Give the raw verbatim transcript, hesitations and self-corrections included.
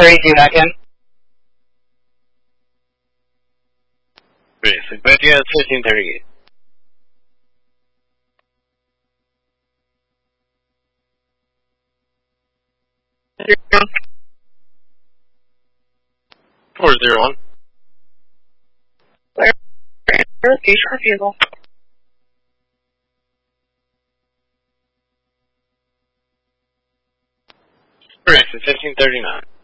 thirty-two back in. Great, back in fifteen thirty-eight. four zero one. Where? Where's the short vehicle? Great, fifteen thirty-nine.